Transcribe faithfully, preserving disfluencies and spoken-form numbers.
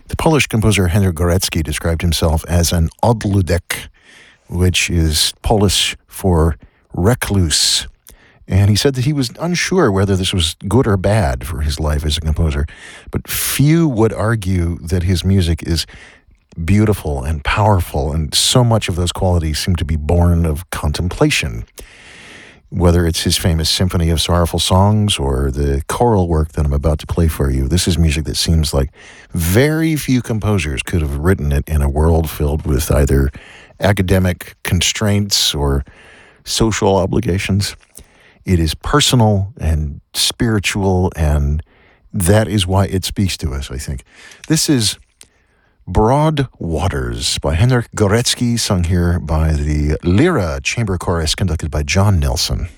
The Polish composer Henryk Górecki described himself as an odludek, which is Polish for recluse. And he said that he was unsure whether this was good or bad for his life as a composer. But few would argue that his music is beautiful and powerful, and so much of those qualities seem to be born of contemplation. Whether it's his famous Symphony of Sorrowful Songs or the choral work that I'm about to play for you, this is music that seems like very few composers could have written it in a world filled with either academic constraints or social obligations. It is personal and spiritual, and that is why it speaks to us, I think. This is Broad Waters by Henryk Górecki, sung here by the Lyra Chamber Chorus, conducted by John Nelson.